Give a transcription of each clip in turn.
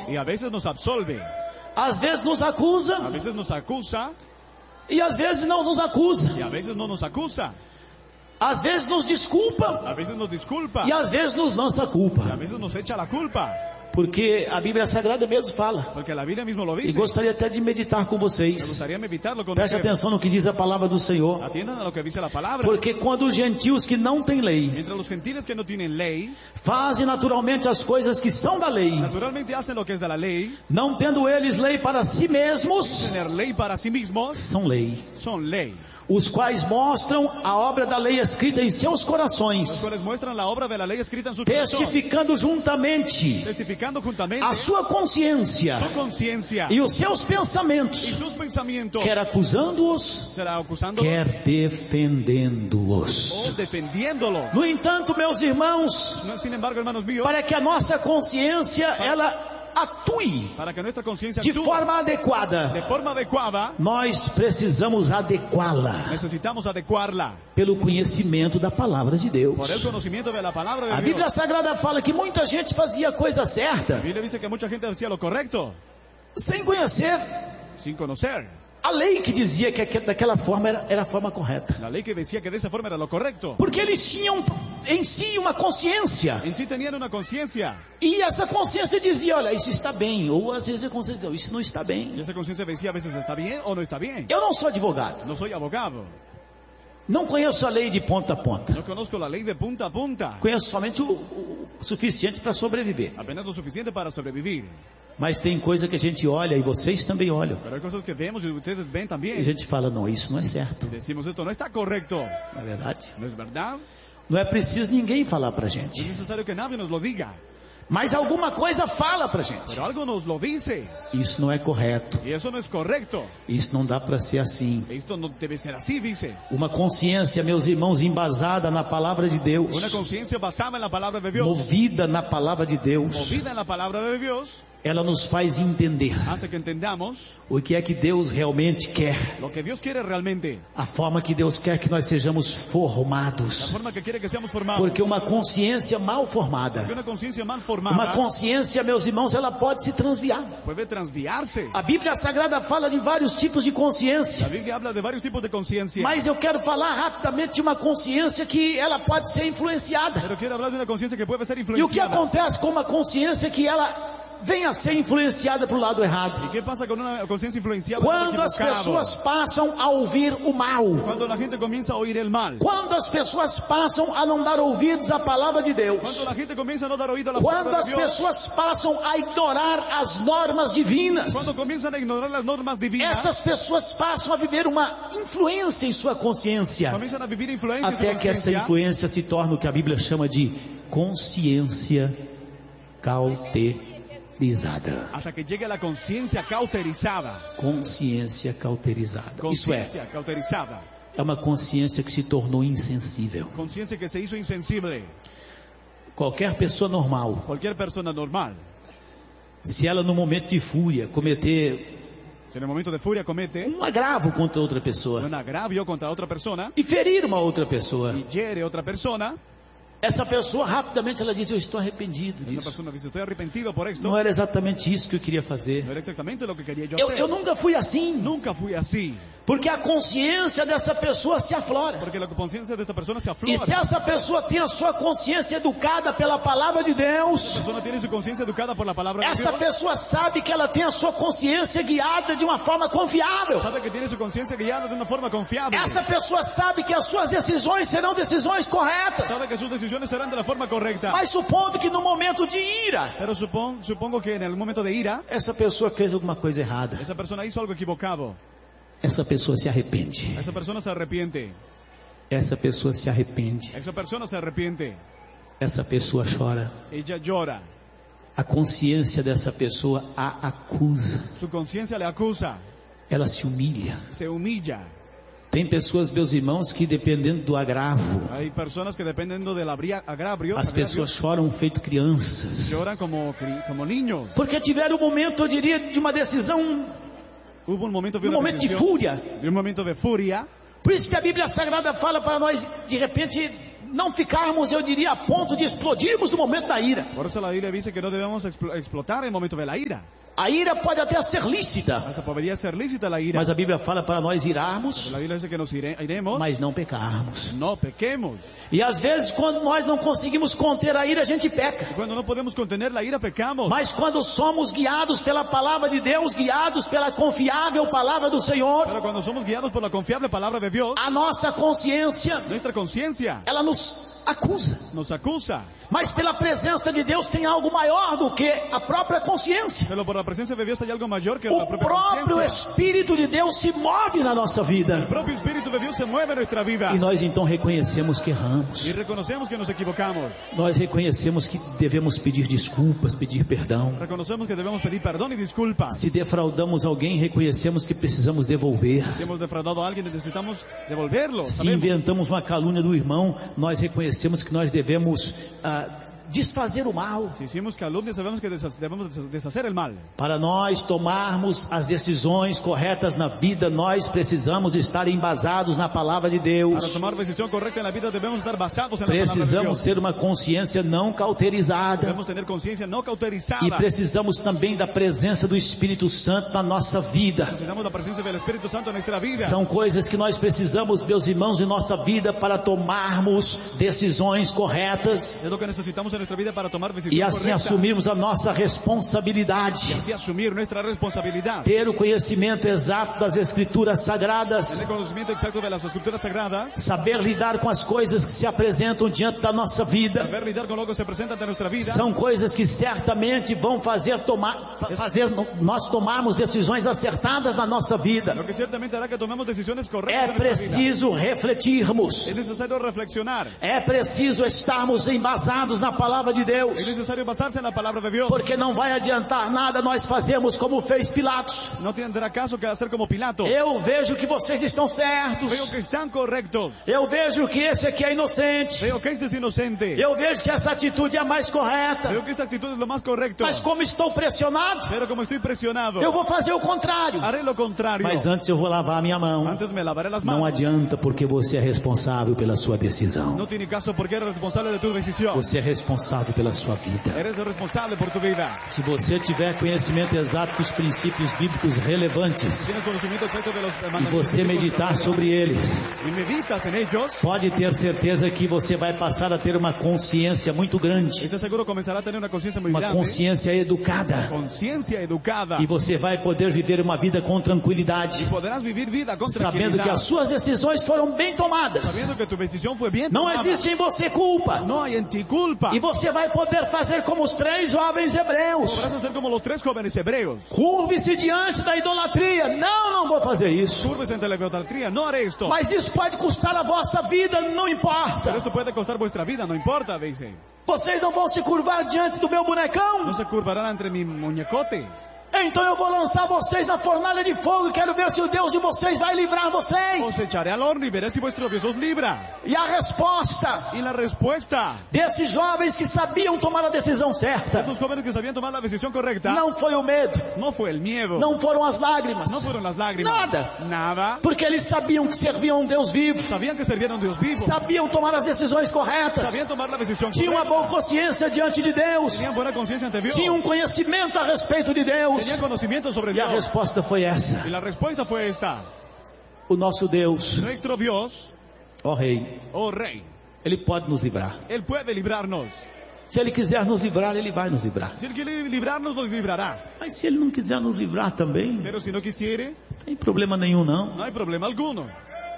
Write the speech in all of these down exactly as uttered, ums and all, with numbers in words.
Y a veces nos absolve. Às vezes nos acusa. A veces nos acusa. E às vezes não nos acusa. Y a veces no nos acusa. Às vezes nos desculpa. A veces nos disculpa. E às vezes nos lança a culpa. Y a veces nos echa la culpa. Porque a Bíblia Sagrada mesmo fala. Porque la Biblia mismo lo E dice. gostaria até de meditar com Me vocês. gustaría meditarlo con Preste ustedes. atenção no que diz a palavra do Senhor. Atiendan a lo que dice la palabra. Porque quando os gentios que não têm lei Mientras los gentiles que no tienen ley, fazem naturalmente as coisas que são da lei, naturalmente hacen lo que es de la ley, não tendo eles lei para si mesmos, tener ley para sí mismos, são lei, son ley. os quais mostram a obra da lei escrita em seus Los corações, cuales muestran la obra de la ley escrita en su corazón, testificando juntamente testificando juntamente a sua consciência su conciencia e os seus y pensamentos, sus pensamientos, quer acusando-os, será acusándolos quer defendendo-os. o defendiéndolo. No entanto, meus irmãos, No, sin embargo, hermanos míos, para que a nossa consciência ela atue para que nuestra conciencia de actúe forma adequada, de forma adecuada, nós precisamos adequá-la necesitamos adecuarla pelo conhecimento da palavra de por el Deus. conocimiento de la palabra de A Dios. Bíblia Sagrada fala que muita gente fazia a coisa La certa Biblia dice que mucha gente decía lo correcto sem conhecer sin conocer a lei que dizia que aque- daquela forma era, era a forma correta. la ley que decía que de esa forma era lo correcto. Porque eles tinham em si uma consciência. En sí tenían una conciencia E essa consciência dizia, olha, isso está bem. Ou às vezes a consciência dizia, isso não está y bem. esa conciencia decía a veces está bien o no está bien. Eu não sou advogado. No soy abogado, Não conheço a lei de ponta a ponta. no conozco la ley de punta a punta, Conheço somente o, o suficiente para sobreviver. apenas lo suficiente para sobrevivir. Mas tem coisa que a gente olha, e vocês também olham, Pero hay cosas que vemos y ustedes ven e a también. gente fala, não, isso não é certo. Y decimos esto no está correcto, Não é verdade? ¿no es verdad? Não é preciso ninguém falar pra No es gente. necesario que nadie nos lo diga, Mas alguma coisa fala pra gente. pero algo nos lo dice Isso não é correto. y eso no es correcto. Isso não dá para ser assim. Esto no debe ser así, dice. Uma consciência, meus irmãos, embasada na palavra de Deus, Una conciencia basada en la palabra de Dios, movida na palavra de Deus, movida en la palabra de Dios, ela nos faz entender hace que entendamos o que é que Deus realmente quer, lo que Dios quiere realmente, a forma que Deus quer que nós sejamos la formados. forma que quiere que seamos formados. Porque uma consciência mal Porque formada, una conciencia mal uma formada consciência, meus irmãos, ela pode se transviar. puede transviarse. A Bíblia Sagrada fala de vários tipos de La consciência, Biblia habla de varios tipos de conciencia, mas eu quero falar rapidamente de uma consciência que ela pode ser influenciada. pero quiero hablar de una conciencia que puede ser E o que influenciada. acontece com uma consciência que ela venha a ser influenciada para o lado errado? ¿Y qué pasa con una conciencia influenciada por el Quando as equivocado? pessoas passam a ouvir o mal, Cuando la gente comienza a oír el mal, quando as pessoas passam a não dar ouvidos à palavra de Deus, cuando la gente comienza a no dar oído a la quando palabra as de Dios, pessoas passam a ignorar as normas divinas, cuando comienzan a ignorar las normas divinas, essas pessoas passam a viver uma influência em sua consciência, comienzan a vivir influencia en su até que essa conciencia, influência se torne o que a Bíblia chama de consciência cauterizada. hasta que llegue a la conciencia cauterizada. Consciência cauterizada. Isso é, Conciencia cauterizada. é uma consciência que se tornou insensível. Conciencia que se hizo insensible. Qualquer pessoa normal, Cualquier persona normal, se ela no momento de fúria cometer si en el momento de furia comete um agravo contra outra pessoa un agravio contra otra persona e ferir uma outra pessoa, y hiere a otra persona, essa pessoa rapidamente ela diz, eu estou arrependido esa disso. persona dice, estoy arrepentido por esto. Não era exatamente isso que eu queria No fazer. era exactamente lo que quería yo Eu, hacer. eu nunca fui assim, Nunca fui así. porque a consciência dessa pessoa se aflora. Porque la conciencia de esta persona se E aflora. se essa pessoa tem a sua consciência educada pela palavra de Deus, La persona tiene su conciencia educada por la palabra de essa Dios. pessoa sabe que ela tem a sua consciência guiada de uma forma confiável. Sabe que tiene su conciencia guiada de una forma confiable. Essa pessoa sabe que as suas decisões serão decisões corretas. Sabe que sus decisiones serán de la forma correcta. Mas supondo que no momento de ira, Pero supon- supongo que en el momento de ira, essa pessoa fez alguma coisa errada. esa persona hizo algo equivocado. Essa pessoa se arrepende. Esa persona se arrepiente. Essa pessoa se arrepende. Esa persona se arrepiente. Essa pessoa chora. Ella llora. A consciência dessa pessoa a acusa. Su conciencia le acusa. Ela se humilha. Se humilla. Tem pessoas, meus irmãos, que dependendo do agravo, Hay personas que dependiendo del abria- agravio, as pessoas choram feito crianças. lloran como, cri- como niños. Porque tiveram um momento, eu diria, de uma decisão, Hubo un momento de um una momento de decisión, fúria. de un momento de furia. Por isso que a Bíblia Sagrada fala para nós, de repente, não ficarmos, eu diria, a ponto de explodirmos no momento da ira. Por eso la Biblia dice que no debemos expl- explotar en el momento de la ira. A ira pode até ser lícita, Hasta podría ser lícita la ira. mas a Bíblia fala para nós irarmos, La Biblia dice que nos ire- iremos, mas não pecarmos. no pequemos. E às vezes quando nós não conseguimos conter a ira, a gente peca. Y cuando no podemos contener la ira, pecamos. Mas quando somos guiados pela palavra de Deus, guiados pela confiável palavra do Senhor, Pero cuando somos guiados por la confiable palabra de Dios, a nossa consciência, nuestra conciencia ela nos acusa. nos acusa. Mas pela presença de Deus tem algo maior do que a própria consciência. Pero por la presencia de Dios hay algo mayor que la O propia próprio conciencia. Espírito de Deus se move na nossa El vida. propio Espíritu de Dios se mueve en nuestra vida. E nós então reconhecemos que erramos. Y reconocemos que nos equivocamos. Nós reconhecemos que devemos pedir desculpas, pedir perdão. Reconocemos que debemos pedir perdón y disculpas. Se defraudamos alguém, reconhecemos que precisamos devolver. Si hemos defraudado a alguien, necesitamos devolverlo. Se Sabemos. inventamos uma calúnia do irmão, nós reconhecemos que nós devemos ah, desfazer o mal. Si hicimos calumnia, sabemos que desha- debemos desha- deshacer el mal. Para nós tomarmos as decisões corretas na vida, nós precisamos estar embasados na palavra de Para Deus. tomar decisión correcta en la vida debemos estar basados en la palabra de Precisamos Dios. ter uma consciência não cauterizada. Debemos tener conciencia no cauterizada. E precisamos também da presença do Espírito Santo na nossa vida. Necesitamos la presencia del Espíritu Santo en nuestra vida. São coisas que nós precisamos, meus irmãos, em nossa vida para tomarmos decisões corretas Es lo que necesitamos en nuestra vida para tomar e decisión assim correcta. assumirmos a nossa responsabilidade. Y asumir nuestra responsabilidad. Ter o conhecimento exato das Escrituras Sagradas. Tener conocimiento exacto de las escrituras sagradas. Saber lidar com as coisas que se apresentam diante da nossa vida. Saber lidiar con lo que se presenta ante nuestra vida. São coisas que certamente vão fazer, tomar, fazer nós tomarmos decisões acertadas na nossa vida. Lo que ciertamente hará que tomemos decisiones correctas É en nuestra vida. preciso refletirmos. Es necesario reflexionar. É preciso estarmos embasados na palavra de Es Deus. necesario basarse en la palabra de Dios. Porque não vai adiantar nada nós fazermos como fez Pilatos. No tendrá caso que hacer como Pilato. Eu vejo que vocês estão certos. Veo que están correctos. Eu vejo que esse aqui é inocente. Veo que este es inocente. Eu vejo que essa atitude é a mais correta. Veo que esta actitud es lo más correcto. Mas como estou pressionado, Pero como estoy presionado, eu vou fazer o contrário. haré lo contrario. Mas antes eu vou lavar a minha mão. Antes me lavaré las Não manos. adianta, porque você é responsável pela sua decisão. No tiene caso porque eres responsable de tu decisión. Você é responsável pela sua vida. Eres el responsable por tu vida. Se você tiver conhecimento exato dos princípios bíblicos relevantes Tienes conocimiento exacto de los e mandamientos você bíblicos meditar sobre eles, y meditas en ellos, pode ter certeza que você vai passar a ter uma consciência muito grande, este seguro comenzará a tener una conciencia muy uma grande, consciência educada, conciencia educada, e você vai poder viver uma vida com y tranquilidade, podrás vivir vida con sabendo que tranquilidad, as suas decisões foram bem tomadas. sabiendo que tu decisión fue bien Não tomada. existe em você culpa. No hay en ti culpa. E você vai poder fazer como os três jovens hebreus. Podrás hacer como los tres jóvenes hebreos. Curve-se diante da idolatria. Não, não vou fazer isso. Curves ante la idolatría, no haré esto. Mas isso pode custar a vossa vida, não Pero importa. esto puede costar vuestra vida, no importa, dice. Vocês não vão se curvar diante do meu No bonecão. se curvarán entre mi muñecote. Então eu vou lançar vocês na fornalha de fogo. Quero ver se o Deus de vocês vai livrar vocês. Os echaré al horno y veré si vuestro Dios os libra. E a resposta Y la respuesta desses jovens que sabiam tomar a decisão de certa estos jóvenes que sabían tomar la decisión correcta não foi o medo, no fue el miedo, não foram as lágrimas, no fueron las lágrimas, nada. nada. Porque eles sabiam que serviam a um Deus vivo, Sabían que servían a un Dios vivo, sabiam tomar as decisões corretas, sabían tomar la decisión tinham uma boa correcta, consciência diante de Deus, tenían buena conciencia ante Dios, tinham um conhecimento a respeito de Deus. tenían conocimiento sobre E a Dios. resposta foi essa: Y la respuesta fue esta: o nosso Deus, nuestro Dios, ó Rei, oh Rey, Ele pode nos livrar. Él puede librarnos. Se Ele quiser nos livrar, Ele vai nos livrar. Si Él quiere librarnos, nos librará. Mas se Ele não quiser nos livrar também, Pero si no quisiere, não tem problema nenhum não. no hay problema alguno.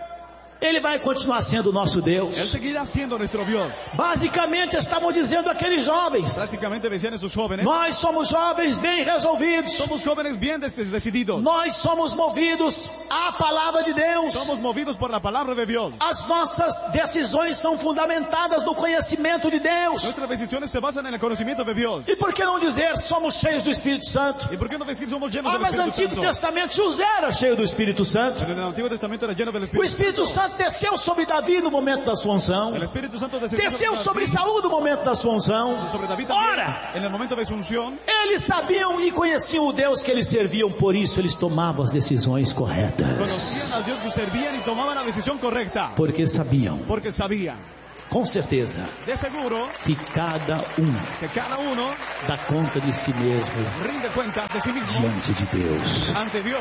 Ele vai continuar sendo o nosso Él Deus. seguirá siendo nuestro Dios. Basicamente estavam dizendo aqueles jovens: Prácticamente decían esos jóvenes: nós somos jovens bem resolvidos, somos jóvenes bien des- decididos. nós somos movidos à palavra de Deus. Somos movidos por la palabra de Dios. As nossas decisões são fundamentadas no conhecimento de Deus. Nuestras decisiones se basan en el conocimiento de Dios. E por que não dizer somos cheios do Espírito Santo? ¿Y por qué no decir somos llenos Ah, del mas no Espíritu Antigo Santo? Testamento José era cheio do Espírito Santo. Pero en el Antiguo Testamento era lleno del O Espíritu Espírito Santo desceu sobre Davi no momento da sua unção. El Espíritu Santo descendió Desceu sobre David, Saúl no momento da sua unção. sobre David también, Ora, en el momento de su unción. eles sabiam e conheciam o Deus que eles serviam, por isso eles tomavam as decisões corretas. Conocían al Dios que servían y tomaban la decisión correcta. Porque sabiam. Porque sabían. com certeza, de seguro, que cada um que cada uno dá conta de si mesmo rinde cuentas de sí mismo diante de Deus. ante Dios.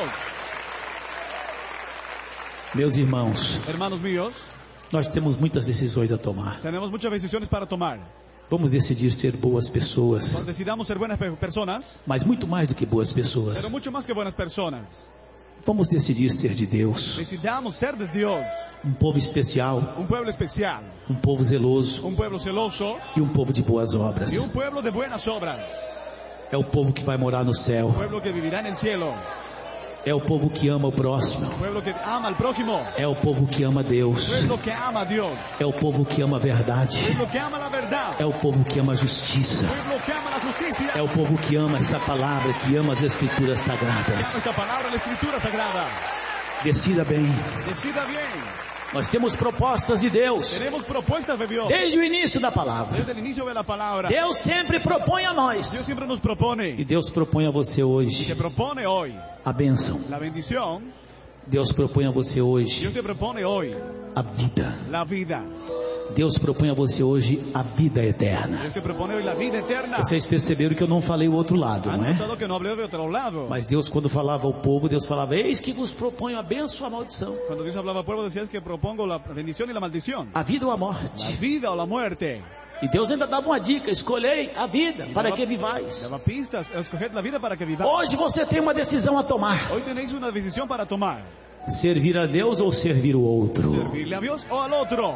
Meus irmãos, Hermanos míos, nós temos muitas decisões a tomar. tenemos muchas decisiones para tomar. Vamos decidir ser boas pessoas, Decidamos ser buenas pe- personas, mas muito mais do que boas pero pessoas. mucho más que buenas personas. Vamos decidir ser de Deus, Decidamos ser de Dios, um povo especial, un pueblo especial, um povo zeloso un pueblo celoso e um povo de boas y obras. un pueblo de buenas obras. É o povo que vai morar no céu, Un pueblo que vivirá en el cielo, é o povo que ama o próximo, un pueblo que ama al prójimo, é o povo que ama un Deus, pueblo que ama a Dios, é o povo que ama a verdade, un pueblo que ama la verdad, é o povo que ama a justiça, un pueblo que ama la justicia, é o povo que ama essa palavra, que ama as escrituras que ama sagradas. esta palabra, la escritura sagrada. Decida bem. Decida bien. Nós temos propostas de Deus Tenemos propuestas de Dios desde o início da palavra. desde el inicio de la palabra. Deus sempre propõe a Dios nós, siempre nos e propone, Deus propõe a você te hoje propone hoy a bênção. la bendición. Deus propõe a você hoje Dios te propone hoy a vida. la vida. Deus propõe a você hoje a vida eterna. Dios te propone hoy la vida eterna. Vocês perceberam que eu não falei o outro lado, Han não é? notado que no hablé de otro lado. Mas Deus, quando falava ao povo, Deus falava: eis que vos proponho a bênção ou a maldição, Cuando Dios hablaba al pueblo decías que propongo la bendición y la maldición. a vida ou a La morte. vida o la muerte. E Deus ainda dava uma dica: escolhei a vida para que vivais. Daba pistas. Escoged la vida para que vivamos. Hoje você tem uma decisão a tomar: Hoy tenéis una decisión para tomar. servir a Deus ou servir o outro, Servirle a Dios o al otro.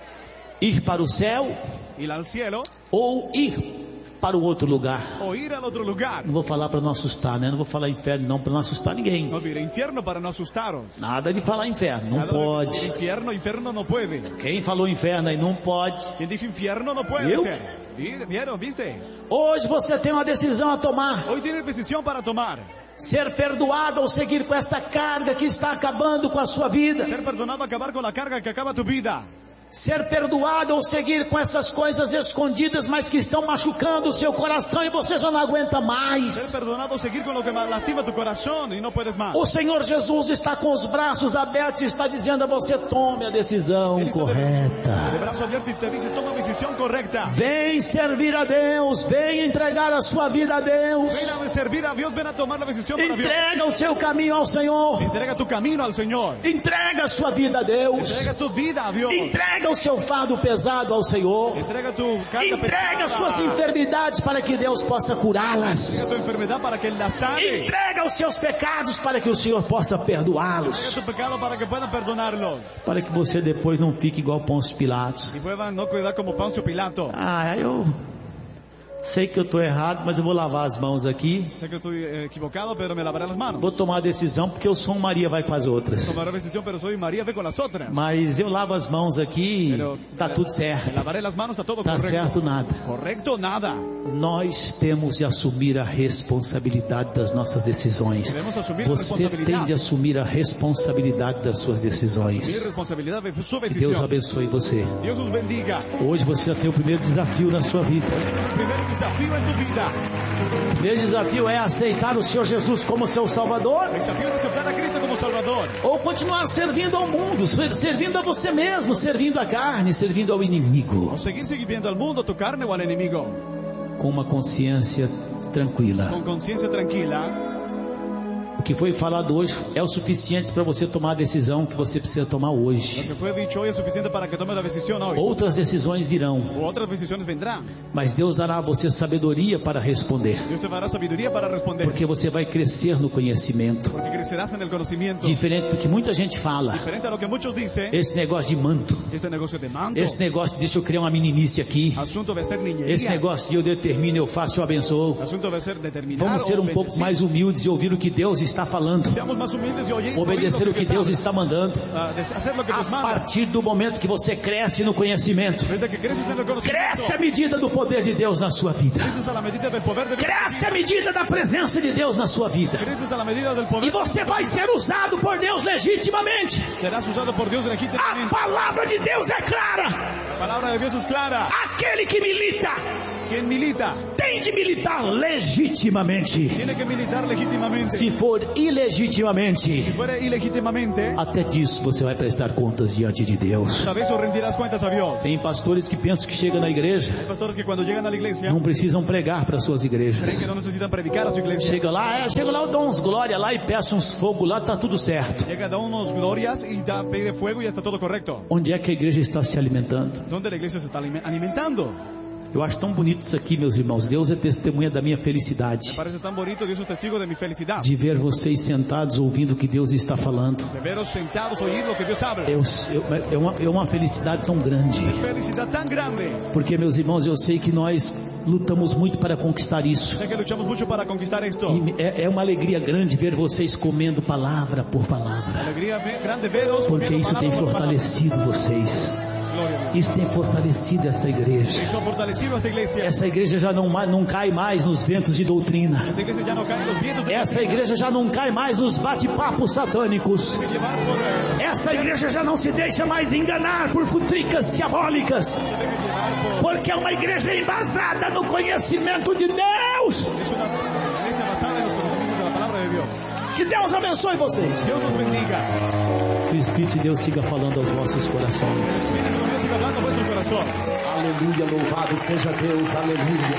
ir para o céu Ir al cielo ou ir para o outro lugar. o ir al otro lugar. Não vou falar para não assustar, né? Não vou falar inferno não, para não assustar ninguém. No diré infierno para no asustaros. Nada de falar inferno, não Nada de pode. decir infierno, infierno no puede. Quem falou inferno aí não pode. Quien dijo infierno no puede ¿Yo? ser. Vi- ¿Vieron? ¿Viste? Hoje você tem uma decisão a tomar: Hoy tienes decisión para tomar. ser perdoado ou seguir com essa carga que está acabando com a sua vida. Ser perdonado, acabar con la carga que acaba tu vida. Ser perdoado ou seguir com essas coisas escondidas, mas que estão machucando o seu coração e você já não aguenta Ser mais. perdonado, seguir con lo que lastima tu corazón y no puedes más. O Senhor Jesus está com os braços abertos e está dizendo a você: tome a decisão Ele está De correta. brazo abierto y te dice, toma la decisión correcta. Vem servir a Deus, vem entregar a sua vida a Deus. Ven a servir a Dios, ven a tomar la decisión para Dios. Entrega o seu caminho ao Senhor. Entrega tu camino al Señor. Entrega a sua vida a Deus. Entrega tu vida a Dios. Entrega o seu fardo pesado ao Senhor. Entrega tu carga Entrega pesada. suas enfermidades para que Deus possa curá-las. Entrega tu enfermedad para que Él la sane. Entrega os seus pecados para que o Senhor possa Entrega perdoá-los. tu pecado para que puedan perdonarlos. Para que você depois não fique igual Pôncio Pilatos. Y puedan no cuidar como Poncio Pilato. Ah, eu sei que eu estou errado, mas eu vou lavar as mãos aqui. Sé que estoy eh, equivocado, pero me lavaré las manos. Vou tomar a decisão porque eu sou um Maria vai com as outras. Tomaré decisión, pero soy María, ve con las otras. Mas eu lavo as mãos aqui, tá tudo Me certo. lavaré las manos, está todo Tá correcto. certo nada. Correcto, nada. Nós temos de assumir a responsabilidade das nossas decisões. Debemos asumir la Você tem responsabilidad. de assumir a responsabilidade das suas Mi decisões. responsabilidad de su Que Deus decisión. abençoe você. Dios os bendiga. Hoje você já tem o primeiro desafio na sua vida. El primer desafío en tu vida. O primeiro desafio é aceitar o Senhor Jesus como seu Salvador, El desafío de aceptar a Cristo como Salvador. ou continuar servindo ao mundo, servindo a você mesmo, servindo a carne, servindo ao inimigo, O seguir sirviendo al mundo, tu carne o al enemigo. com uma consciência tranquila. Con conciencia tranquila. O que foi falado hoje é o suficiente para você tomar a decisão que você precisa tomar Lo hoje. que fue dicho hoy es suficiente para que tomes la decisión hoy. Outras decisões virão, O otras decisiones vendrán. mas Deus dará a você sabedoria para responder, Dios te dará sabiduría para responder. porque você vai crescer no conhecimento. Porque crecerás en el conocimiento. Diferente do que muita gente fala, Diferente a lo que muchos dicen. esse negócio de manto, Este negocio de manto. esse negócio de deixa eu criar uma meninice aqui, Asunto de ser niñería. esse negócio de eu determino, eu faço, eu abençoo. Asunto de ser determinado. Vamos ser o um pouco bendecido. mais humildes e ouvir o que Deus está falando, Seamos más humildes y oye- obedecer oír o que Deus sabe. está mandando. Ah, de hacer lo que A nos manda. partir do momento que você cresce no conhecimento, Desde que creces en el conocimiento. cresce a medida do poder de Deus na sua vida. Creces a la medida del poder de Dios. Cresce a medida da presença de Deus na sua vida. Creces a la medida del E poder. você vai ser usado por Deus legitimamente. Serás usado por Dios A legítimamente. palavra de Deus é clara. La palabra de Dios es clara. Aquele que milita Quien milita tem de militar legitimamente. tiene que militar legítimamente. Se for ilegitimamente, Si fuera ilegítimamente, até disso você vai prestar contas diante de Deus. sabes o rendirás cuentas a Dios. Tem pastores que pensam que chegam na igreja, Hay pastores que cuando llegan a la iglesia não precisam pregar para suas creen que igrejas. no necesitan predicar a su iglesia. Chega lá, é, chega lá, eu dou uns glória lá e peço uns fogo lá, tá tudo certo. Llega, da unos glorias y da, pide fuego y ya está todo correcto. Onde é que a igreja está se alimentando? ¿Dónde la iglesia se está alime- alimentando? Eu acho tão bonito isso aqui, meus irmãos. Deus é testemunha da minha Me felicidade parece tan bonito, Dios es testigo de mi felicidad. de ver vocês sentados ouvindo o que Deus está falando. De veros sentados oír lo que Dios habla. Eu, eu, é, uma, é uma felicidade tão grande. Felicidad tan grande. Porque, meus irmãos, eu sei que nós lutamos muito para conquistar isso. Sé que luchamos mucho para conquistar esto. E é, é uma alegria grande ver vocês comendo palavra por palavra. Alegría ve- grande veros. Porque comiendo isso tem palabra por palabra. fortalecido vocês. Gloria a Dios. Isso tem fortalecido essa igreja. Eso ha fortalecido esta iglesia. Essa igreja já não, ma- não cai mais nos ventos de doutrina. Esta iglesia ya no cae en los vientos de Essa igreja já não cai mais nos bate-papos satânicos. que llevar por, eh, Essa igreja já não se deixa mais enganar por futricas diabólicas. se deja llevar por- Porque é uma igreja embasada no conhecimento de Deus. Es una iglesia basada en los conocimientos de la palabra de Dios. Que Deus abençoe vocês. Dios nos bendiga. Que o Espírito de Deus siga falando aos vossos corações. Espíritu de Dios siga hablando a vuestro corazón. Aleluia, louvado seja Deus, aleluia.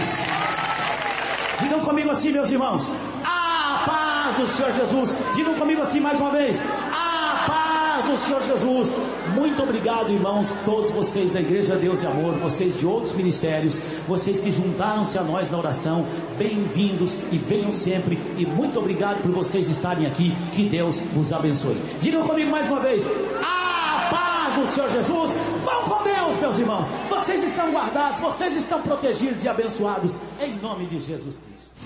Digam comigo assim, meus irmãos. A paz do Senhor Jesus. Digam comigo assim mais uma vez. A paz do Senhor Jesus. Muito obrigado, irmãos, todos vocês da Igreja Deus e Amor, vocês de outros ministérios, vocês que juntaram-se a nós na oração. Bem-vindos e venham sempre. E muito obrigado por vocês estarem aqui. Que Deus vos abençoe. Digam comigo mais uma vez. A paz do Senhor Jesus. Vão com Deus, meus irmãos. Vocês estão guardados, vocês estão protegidos e abençoados em nome de Jesus Cristo.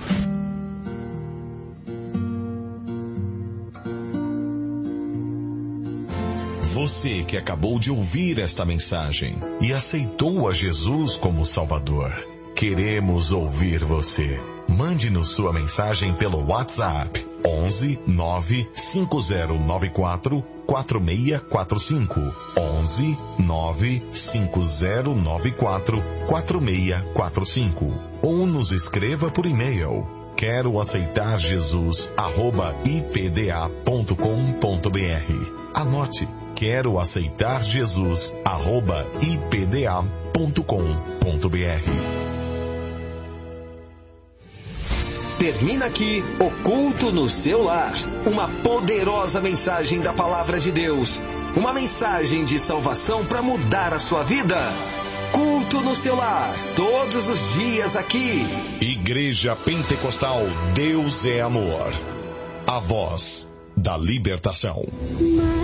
Você que acabou de ouvir esta mensagem e aceitou a Jesus como Salvador, queremos ouvir você. Mande-nos sua mensagem pelo WhatsApp onze nove cinco zero nove quatro quatro seis quatro cinco onze nove cinco zero nove quatro quatro seis quatro cinco ou nos escreva por e-mail quero aceitar Jesus arroba i p d a ponto com ponto b r. Anote, quero aceitar Jesus arroba i p d a ponto com ponto b r. Termina aqui o Culto no Seu Lar. Uma poderosa mensagem da Palavra de Deus. Uma mensagem de salvação para mudar a sua vida. Culto no Seu Lar. Todos os dias aqui. Igreja Pentecostal Deus é Amor. A voz da libertação.